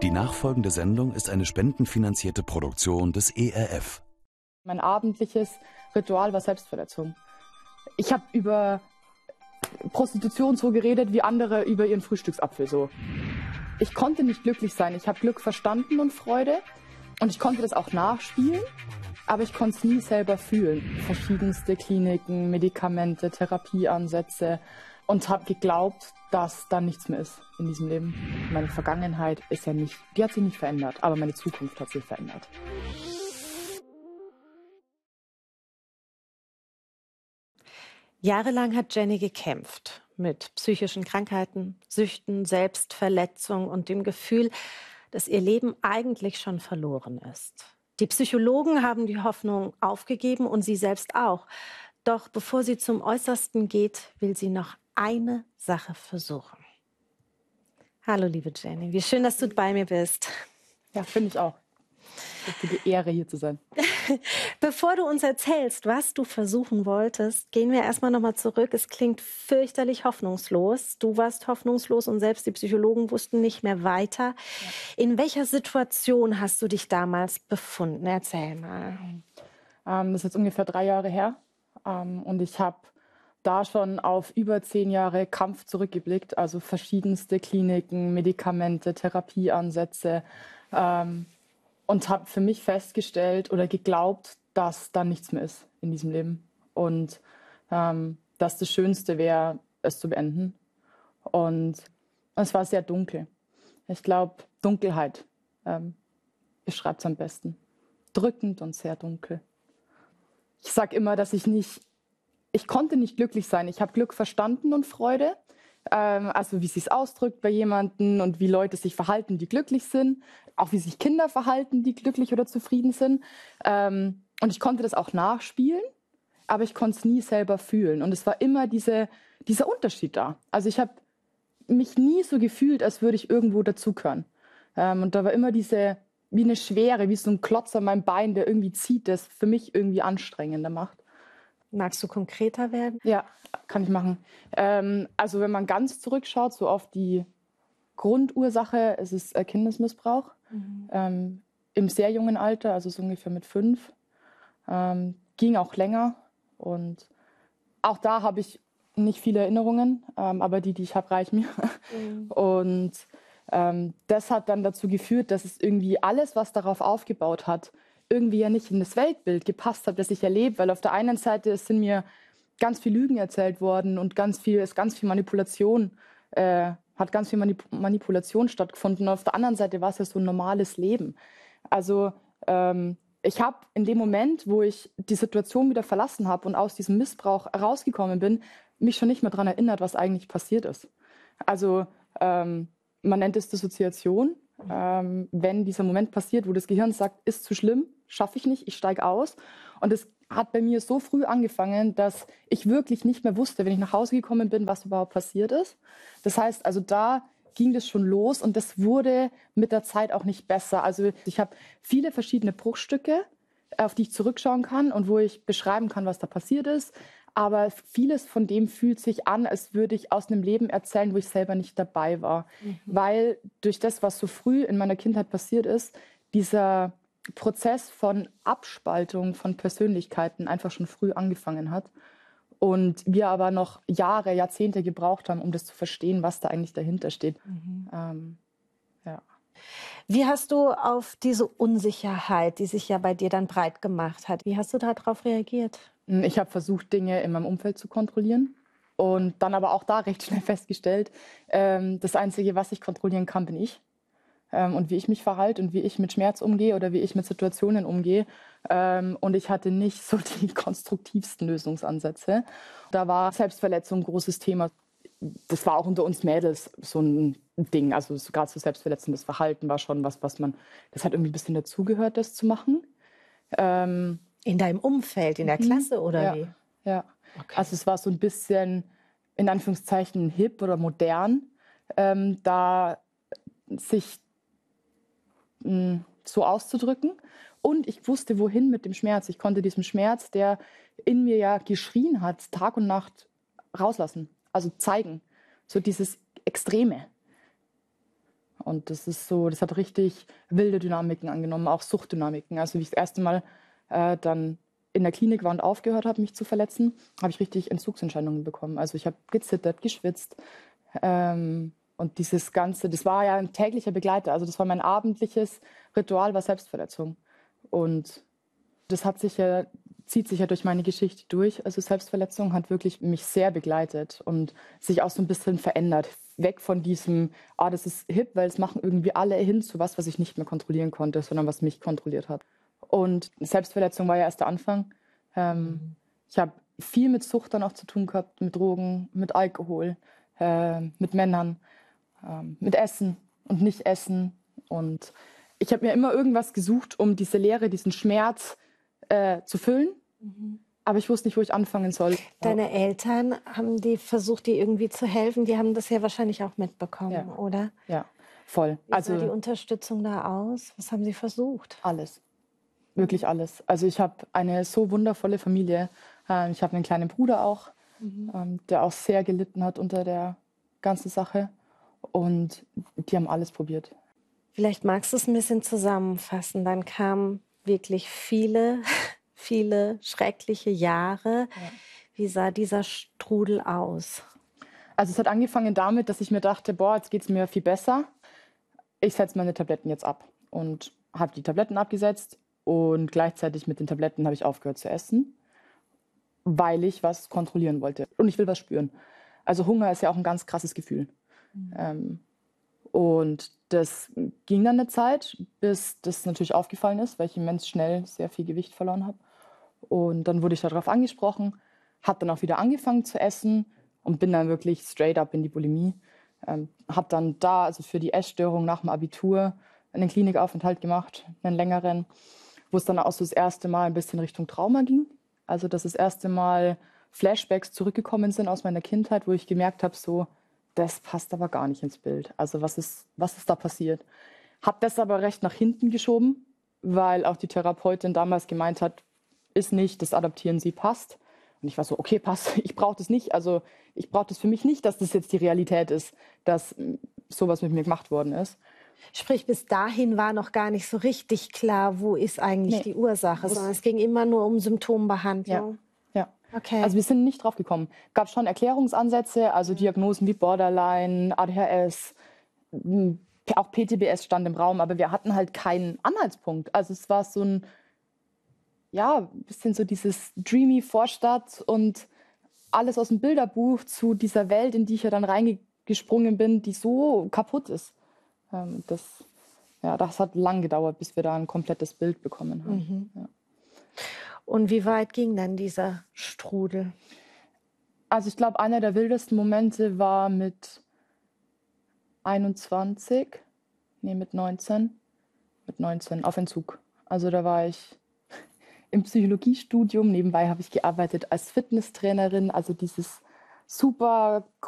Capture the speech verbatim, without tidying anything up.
Die nachfolgende Sendung ist eine spendenfinanzierte Produktion des E R F. Mein abendliches Ritual war Selbstverletzung. Ich habe über Prostitution so geredet, wie andere über ihren Frühstücksapfel so. Ich konnte nicht glücklich sein. Ich habe Glück verstanden und Freude und ich konnte das auch nachspielen, aber ich konnte es nie selber fühlen. Verschiedenste Kliniken, Medikamente, Therapieansätze und habe geglaubt, dass da nichts mehr ist in diesem Leben. Meine Vergangenheit ist ja nicht, die hat sich nicht verändert, aber meine Zukunft hat sich verändert. Jahrelang hat Jenny gekämpft mit psychischen Krankheiten, Süchten, Selbstverletzung und dem Gefühl, dass ihr Leben eigentlich schon verloren ist. Die Psychologen haben die Hoffnung aufgegeben und sie selbst auch. Doch bevor sie zum Äußersten geht, will sie noch eine Sache versuchen. Hallo, liebe Jenny, wie schön, dass du bei mir bist. Ja, finde ich auch. Richtige Ehre, hier zu sein. Bevor du uns erzählst, was du versuchen wolltest, gehen wir erstmal nochmal zurück. Es klingt fürchterlich hoffnungslos. Du warst hoffnungslos und selbst die Psychologen wussten nicht mehr weiter. Ja. In welcher Situation hast du dich damals befunden? Erzähl mal. Ähm, das ist jetzt ungefähr drei Jahre her. Ähm, und ich habe da schon auf über zehn Jahre Kampf zurückgeblickt. Also verschiedenste Kliniken, Medikamente, Therapieansätze. Ähm, Und habe für mich festgestellt oder geglaubt, dass da nichts mehr ist in diesem Leben. Und ähm, dass das Schönste wäre, es zu beenden. Und es war sehr dunkel. Ich glaube, Dunkelheit ähm, beschreibt es am besten. Drückend und sehr dunkel. Ich sage immer, dass ich nicht, ich konnte nicht glücklich sein. Ich habe Glück verstanden und Freude. Also wie es sich ausdrückt bei jemandem und wie Leute sich verhalten, die glücklich sind. Auch wie sich Kinder verhalten, die glücklich oder zufrieden sind. Und ich konnte das auch nachspielen, aber ich konnte es nie selber fühlen. Und es war immer diese, dieser Unterschied da. Also ich habe mich nie so gefühlt, als würde ich irgendwo dazugehören. Und da war immer diese, wie eine Schwere, wie so ein Klotz an meinem Bein, der irgendwie zieht, das für mich irgendwie anstrengender macht. Magst du konkreter werden? Ja, kann ich machen. Ähm, also wenn man ganz zurückschaut, so auf die Grundursache, es ist äh, Kindesmissbrauch. Mhm. Ähm, im sehr jungen Alter, also so ungefähr mit fünf. Ähm, ging auch länger. Und auch da habe ich nicht viele Erinnerungen, ähm, aber die, die ich habe, reichen mir. Mhm. Und ähm, das hat dann dazu geführt, dass es irgendwie alles, was darauf aufgebaut hat, irgendwie ja nicht in das Weltbild gepasst hat, das ich erlebe. Weil auf der einen Seite sind mir ganz viel Lügen erzählt worden und ganz viel, ist ganz viel Manipulation, äh, hat ganz viel Manip Manipulation stattgefunden. Und auf der anderen Seite war es ja so ein normales Leben. Also ähm, ich habe in dem Moment, wo ich die Situation wieder verlassen habe und aus diesem Missbrauch rausgekommen bin, mich schon nicht mehr daran erinnert, was eigentlich passiert ist. Also ähm, man nennt es Dissoziation. Ähm, wenn dieser Moment passiert, wo das Gehirn sagt, ist zu schlimm, schaffe ich nicht, ich steige aus. Und es hat bei mir so früh angefangen, dass ich wirklich nicht mehr wusste, wenn ich nach Hause gekommen bin, was überhaupt passiert ist. Das heißt, also da ging das schon los und das wurde mit der Zeit auch nicht besser. Also ich habe viele verschiedene Bruchstücke, auf die ich zurückschauen kann und wo ich beschreiben kann, was da passiert ist. Aber vieles von dem fühlt sich an, als würde ich aus einem Leben erzählen, wo ich selber nicht dabei war. Mhm. Weil durch das, was so früh in meiner Kindheit passiert ist, dieser Prozess von Abspaltung von Persönlichkeiten einfach schon früh angefangen hat. Und wir aber noch Jahre, Jahrzehnte gebraucht haben, um das zu verstehen, was da eigentlich dahinter steht. Mhm. Ähm, ja. Wie hast du auf diese Unsicherheit, die sich ja bei dir dann breit gemacht hat, wie hast du darauf reagiert? Ich habe versucht, Dinge in meinem Umfeld zu kontrollieren und dann aber auch da recht schnell festgestellt, ähm, das Einzige, was ich kontrollieren kann, bin ich. Ähm, und wie ich mich verhalte und wie ich mit Schmerz umgehe oder wie ich mit Situationen umgehe. Ähm, und ich hatte nicht so die konstruktivsten Lösungsansätze. Da war Selbstverletzung ein großes Thema. Das war auch unter uns Mädels so ein Ding. Also gerade so selbstverletzendes Verhalten war schon was, was man, das hat irgendwie ein bisschen dazugehört, das zu machen. Ähm, In deinem Umfeld, in der Klasse oder ja, wie? Ja, okay. Also es war so ein bisschen, in Anführungszeichen, hip oder modern, ähm, da sich mh, so auszudrücken. Und ich wusste, wohin mit dem Schmerz. Ich konnte diesen Schmerz, der in mir ja geschrien hat, Tag und Nacht rauslassen. Also zeigen. So dieses Extreme. Und Und das ist so, das hat richtig wilde Dynamiken angenommen, auch Suchtdynamiken. Also wie ich das erste Mal äh, dann in der Klinik war und aufgehört habe, mich zu verletzen, habe ich richtig Entzugsentscheidungen bekommen. Also ich habe gezittert, geschwitzt. Ähm, und dieses Ganze, das war ja ein täglicher Begleiter. Also das war mein abendliches Ritual, war Selbstverletzung. Und das hat sich ja, zieht sich ja durch meine Geschichte durch. Also Selbstverletzung hat wirklich mich sehr begleitet und sich auch so ein bisschen verändert. Weg von diesem, ah, das ist hip, weil es machen irgendwie alle, hin zu was, was ich nicht mehr kontrollieren konnte, sondern was mich kontrolliert hat. Und Selbstverletzung war ja erst der Anfang. Ähm, mhm. Ich habe viel mit Sucht dann auch zu tun gehabt, mit Drogen, mit Alkohol, äh, mit Männern, äh, mit Essen und Nicht-Essen. Und ich habe mir immer irgendwas gesucht, um diese Leere, diesen Schmerz äh, zu füllen. Mhm. Aber ich wusste nicht, wo ich anfangen soll. Deine Eltern, haben die versucht, dir irgendwie zu helfen? Die haben das ja wahrscheinlich auch mitbekommen, ja. Oder? Ja, voll. Wie also, sah die Unterstützung da aus? Was haben sie versucht? Alles. Wirklich alles. Also ich habe eine so wundervolle Familie. Ich habe einen kleinen Bruder auch, mhm. der auch sehr gelitten hat unter der ganzen Sache. Und die haben alles probiert. Vielleicht magst du es ein bisschen zusammenfassen. Dann kamen wirklich viele... viele schreckliche Jahre. Ja. Wie sah dieser Strudel aus? Also es hat angefangen damit, dass ich mir dachte, boah, jetzt geht es mir viel besser. Ich setze meine Tabletten jetzt ab. Und habe die Tabletten abgesetzt und gleichzeitig mit den Tabletten habe ich aufgehört zu essen, weil ich was kontrollieren wollte. Und ich will was spüren. Also Hunger ist ja auch ein ganz krasses Gefühl. Mhm. Ähm, und das ging dann eine Zeit, bis das natürlich aufgefallen ist, weil ich immens schnell sehr viel Gewicht verloren habe. Und dann wurde ich darauf angesprochen, habe dann auch wieder angefangen zu essen und bin dann wirklich straight up in die Bulimie. Ähm, habe dann da, also für die Essstörung nach dem Abitur, einen Klinikaufenthalt gemacht, einen längeren, wo es dann auch so das erste Mal ein bisschen Richtung Trauma ging. Also dass das erste Mal Flashbacks zurückgekommen sind aus meiner Kindheit, wo ich gemerkt habe, so, das passt aber gar nicht ins Bild. Also was ist, was ist da passiert? Habe das aber recht nach hinten geschoben, weil auch die Therapeutin damals gemeint hat, ist nicht, das Adaptieren sie passt. Und ich war so, okay, passt, ich brauche das nicht. Also ich brauche das für mich nicht, dass das jetzt die Realität ist, dass sowas mit mir gemacht worden ist. Sprich, bis dahin war noch gar nicht so richtig klar, wo ist eigentlich nee. die Ursache, sondern es ging immer nur um Symptombehandlung. Ja, ja. Okay. Also wir sind nicht drauf gekommen. Gab schon Erklärungsansätze, also Diagnosen wie Borderline, A D H S, auch P T B S stand im Raum, aber wir hatten halt keinen Anhaltspunkt. Also es war so ein ja, ein bisschen so dieses dreamy Vorstadt und alles aus dem Bilderbuch zu dieser Welt, in die ich ja dann reingesprungen bin, die so kaputt ist. Ähm, das, ja, das hat lang gedauert, bis wir da ein komplettes Bild bekommen haben. Mhm. Ja. Und wie weit ging dann dieser Strudel? Also ich glaube, einer der wildesten Momente war mit einundzwanzig, nee, mit neunzehn, mit neunzehn auf Entzug. Also da war ich im Psychologiestudium. Nebenbei habe ich gearbeitet als Fitnesstrainerin, also dieses super